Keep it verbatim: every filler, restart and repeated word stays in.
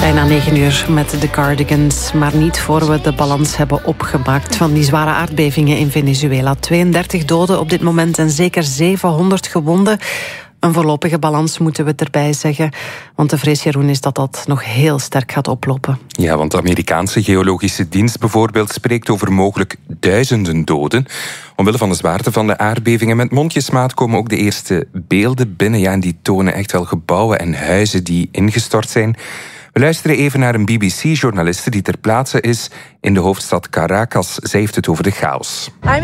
Bijna negen uur met de Cardigans, maar niet voor we de balans hebben opgemaakt van die zware aardbevingen in Venezuela. tweeëndertig doden op dit moment en zeker zevenhonderd gewonden. Een voorlopige balans moeten we erbij zeggen, want de vrees, Jeroen, is dat dat nog heel sterk gaat oplopen. Ja, want de Amerikaanse Geologische Dienst bijvoorbeeld spreekt over mogelijk duizenden doden. Omwille van de zwaarte van de aardbevingen met mondjesmaat komen ook de eerste beelden binnen. Ja, en die tonen echt wel gebouwen en huizen die ingestort zijn. We luisteren even naar een B B C-journaliste die ter plaatse is in de hoofdstad Caracas. Zij heeft het over de chaos.